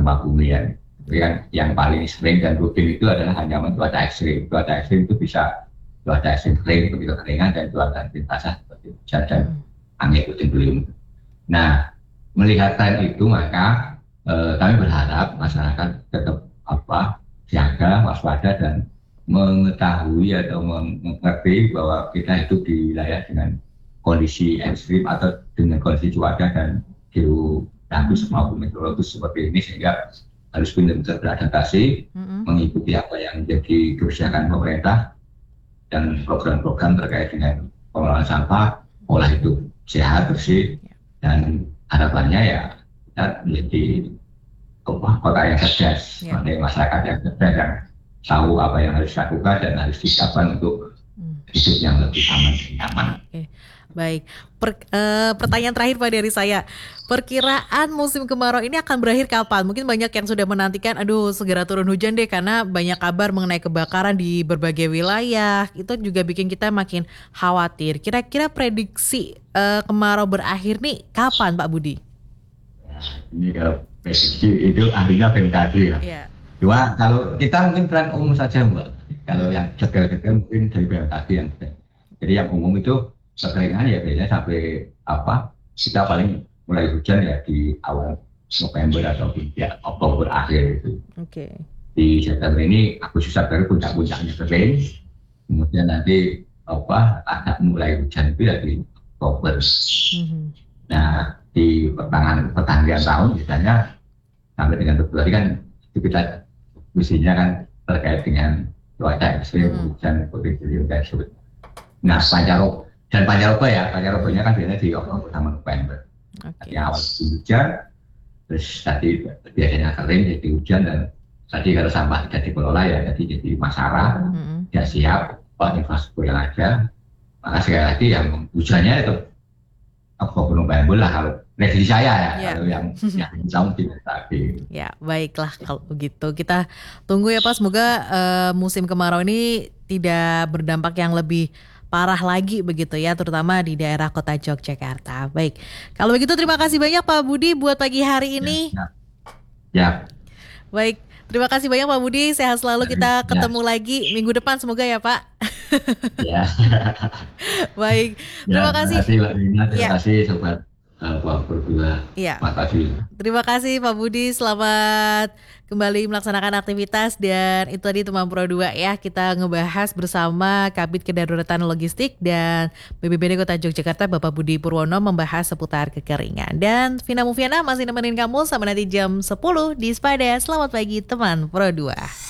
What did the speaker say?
gempa bumi ya. Yang paling sering dan rutin itu adalah ancaman cuaca ekstrim. Cuaca ekstrim itu bisa cuaca ekstrim kering, begitu keringan, dan cuaca ekstrim basah seperti hujan dan angin puting beliung. Nah, melihat tren itu maka kami berharap masyarakat tetap siaga, waspada, dan mengetahui atau mengerti bahwa kita hidup di wilayah dengan kondisi ekstrim atau dengan kondisi cuaca dan geografis maupun meteorologis seperti ini, sehingga harus benar-benar beradaptasi, mengikuti apa yang menjadi kebijakan pemerintah dan program-program terkait dengan pengelolaan sampah, pola hidup sehat, bersih, dan harapannya ya kita menjadi kota yang cerdas, masyarakat yang cerdas, yang tahu apa yang harus dilakukan dan harus disiapkan untuk hidup yang lebih aman dan nyaman. Baik, pertanyaan terakhir Pak dari saya, perkiraan musim kemarau ini akan berakhir kapan? Mungkin banyak yang sudah menantikan, segera turun hujan deh, karena banyak kabar mengenai kebakaran di berbagai wilayah. Itu juga bikin kita makin khawatir. Kira-kira prediksi kemarau berakhir nih kapan Pak Budi? Ini kalau prediksi itu ahlinya BMKG ya. Yeah. Cuma kalau kita mungkin tren umum saja Mbak. Kalau yang detail-detail mungkin dari BMKG yang jadi yang umum itu kekeringan ya biasanya sampai kita paling mulai hujan ya di awal November atau di Oktober akhir itu. Okay. Di September ini Agustus September puncak-puncaknya kering, kemudian nanti agak mulai hujan itu ya di Oktober. Nah di pertengahan tahun biasanya sampai dengan Februari kan itu kita mestinya kan terkait dengan cuaca ekstrim, hujan, puting beliung dan sebagainya. Nah pancaroba kan biasanya di Oktober sama November. Okay. Yang awal hujan, terus tadi biasanya kering jadi hujan, dan tadi kalau sampah tidak dikelola ya jadi masalah, tidak siap infrastruktur yang ada. Maka sekali lagi yang hujannya itu Oktober November lah kalau prediksi saya ya. Kalau yang tahun tidak tadi. Ya baiklah kalau begitu kita tunggu ya Pak, semoga musim kemarau ini tidak berdampak yang lebih parah lagi begitu ya, terutama di daerah kota Yogyakarta. Baik, kalau begitu terima kasih banyak Pak Budi buat pagi hari ini. Ya. Baik, terima kasih banyak Pak Budi, sehat selalu, kita ketemu lagi minggu depan semoga ya Pak. Ya. Baik, terima kasih. Terima kasih Sobat berdua. Terima kasih Pak Budi, selamat kembali melaksanakan aktivitas. Dan itu tadi Teman Pro 2 ya, kita ngebahas bersama Kabid Kedaruratan Logistik dan BPBD Kota Yogyakarta Bapak Budi Purwono membahas seputar kekeringan. Dan Vina Mufiana masih nemenin kamu sampai nanti jam 10 di Spada. Selamat pagi Teman Pro 2.